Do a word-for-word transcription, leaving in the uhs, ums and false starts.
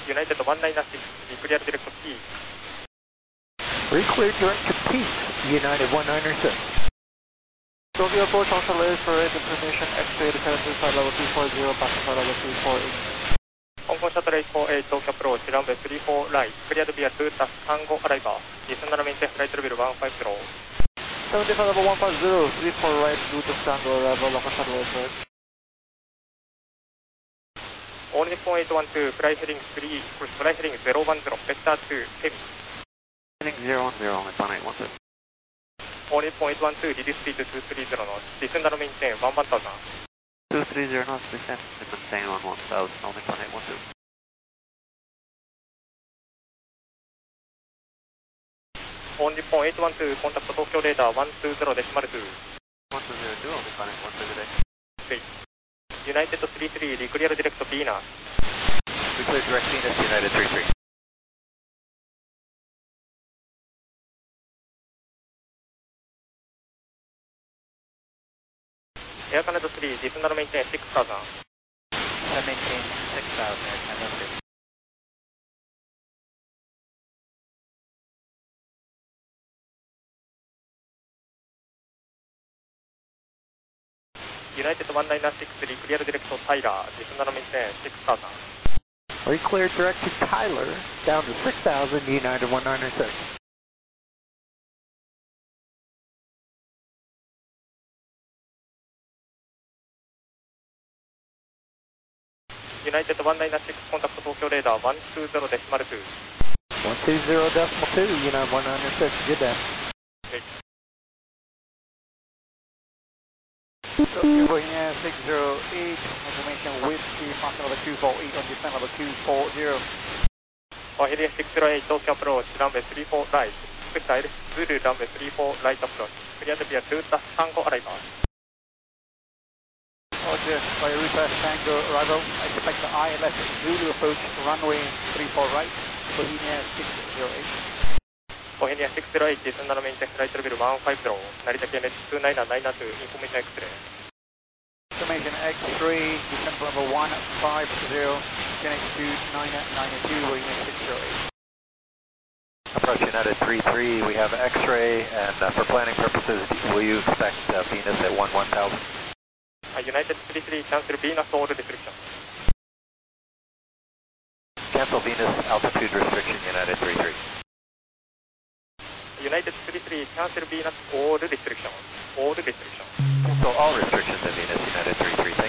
United one nine six, clear direct P. Reclear direct to Peace, United one nine six. Tokyo approach also layers for it, permission, X-ray descent to side level two four zero, back to side level two four eight. 香港シャトルエイトフォーエイト、東京アプローチ、ランウェイスリーフォーライト、クリアドビアツータスタンゴアライバー、ディスナラメンテフライトレベルワンファイブゼロ。 seventy five level one five zero, three four right, route of Tango level, local shuttle layers for it. All Nippon eight one two, fly heading three, fly heading zero one zero, vector two, heavy. Heading zero one zero, Nippon eight one two. All Nippon eight one two, reduce speed to two three zero knots, descend and maintain one one thousand. two three zero knots, descend and maintain one one thousand, all Nippon eight one two. All Nippon eight one two, contact Tokyo radar one two zero decimal two. one two zero two, all Nippon eight one two today. Great. United three three, clear direct Venus. We clear direct Venus, United three three. Air Canada three, descend and maintain six thousand. I maintain six thousand, Air Canada three. United one nine six, clear direct Tyler, descend and maintain six thousand. Reclear direct to Tyler, down to six thousand, United one nine six. United one nine six, contact Tokyo radar one two zero decimal two. one two zero decimal two, United one nine six, good day. Great. Tokyo Bohemia six zero eight, information with the master level two four eight on descent level two four zero. Bohemia six zero eight, Tokyo approach, runway three four right, Sky Zulu runway three four right approach, clear to be a two dash Tango arrival. Roger, by Ruta Tango arrival, expect the I L S Zulu approach, runway three four right, Bohemia six zero eight. Bohemia six zero eight, descend and maintain flight level one five zero, Narita K N H two nine nine two, information X-ray. Information X-ray, descent level one five zero, K N H two nine nine two, Bohemia six zero eight. Approach United three three, we have X-ray, and uh, for planning purposes, will you expect uh, Venus at one one thousand? Uh, United three three, cancel Venus all restriction. Cancel Venus altitude restriction, United three three. United three three, cancel Venus all restriction. All restriction. Cancel all restrictions at Venus, United three three.